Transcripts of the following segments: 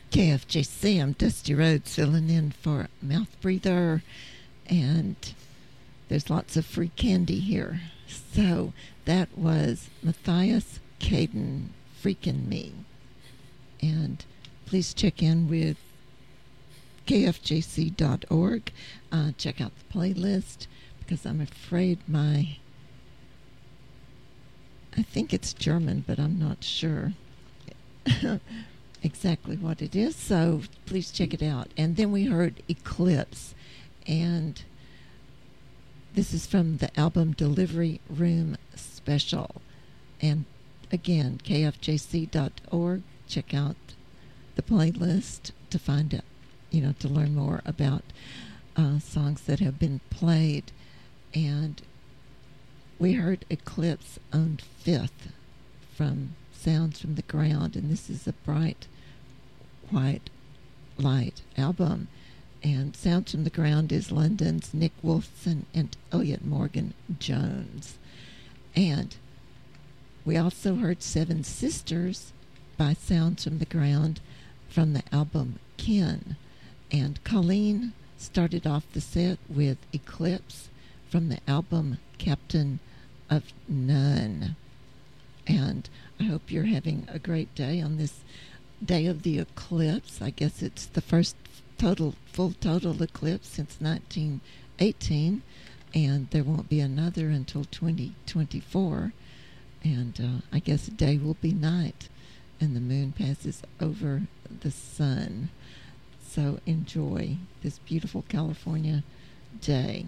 KFJC. I'm Dusty Rhodes filling in for Mouth Breather, and there's lots of free candy here. So that was Matthias Caden, Freakin' Me. And please check in with kfjc.org. Check out the playlist, because I'm afraid I think it's German, but I'm not sure exactly what it is, so please check it out. And then we heard Eclipse, and this is from the album Delivery Room Special. And again, kfjc.org. Check out the playlist to find out, to learn more about songs that have been played. And we heard Eclipse on Fifth from Sounds from the Ground, and this is a bright white light album. And Sounds from the Ground is London's Nick Wolfson and Elliot Morgan Jones. And we also heard Seven Sisters by Sounds from the Ground from the album Kin. And Colleen started off the set with Eclipse from the album Captain of None. And I hope you're having a great day on this day of the eclipse. I guess it's the first full total eclipse since 1918, and there won't be another until 2024. And I guess day will be night, and the moon passes over the sun. So enjoy this beautiful California day.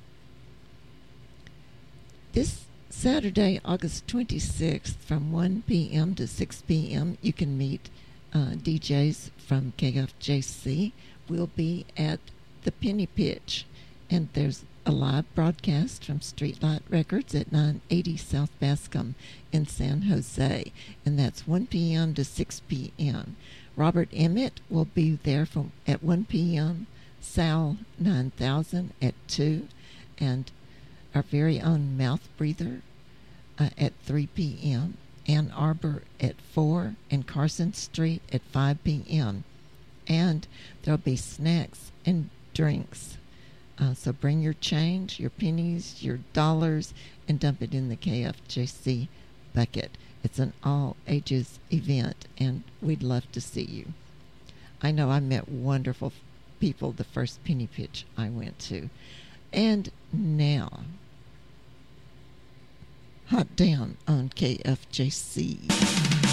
This Saturday, August 26th, from 1 p.m. to 6 p.m., you can meet DJs from KFJC. We'll be at the Penny Pitch, and there's a live broadcast from Streetlight Records at 980 South Bascom in San Jose, and that's 1 p.m. to 6 p.m. Robert Emmett will be there at 1 p.m., Sal 9000 at 2, and our very own Mouth Breather at 3 p.m., Ann Arbor at 4, and Carson Street at 5 p.m. And there'll be snacks and drinks. So bring your change, your pennies, your dollars, and dump it in the KFJC bucket. It's an all-ages event, and we'd love to see you. I know I met wonderful people the first Penny Pitch I went to. And now, Hot Damn on KFJC.